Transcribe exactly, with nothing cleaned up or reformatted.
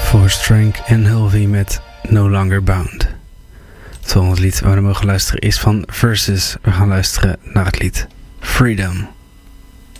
Forrest Frank en Hulvey met No Longer Bound. Het volgende lied waar we mogen luisteren is van Versus. We gaan luisteren naar het lied Freedom.